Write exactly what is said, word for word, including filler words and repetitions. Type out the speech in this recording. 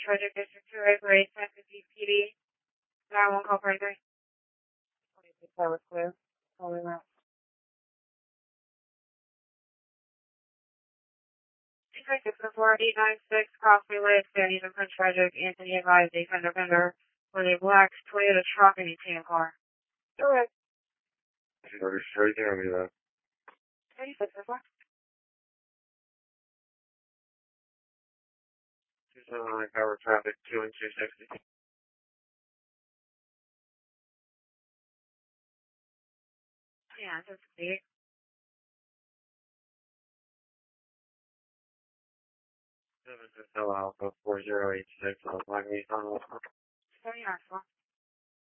Project District two, April eighth, Texas P D. nine one call thirty-three. twenty-six hours clear. Only route. six four eight nine six, cross relay, San Diego French Project, Anthony advised a fender bender with a black Toyota truck and a tan car. Correct. Order straight there, me that. thirty-six four. two seven nine power traffic, two and two sixty. Yeah, that's big. seven Alpha four zero eight six, I'll flag me on. Very nice one.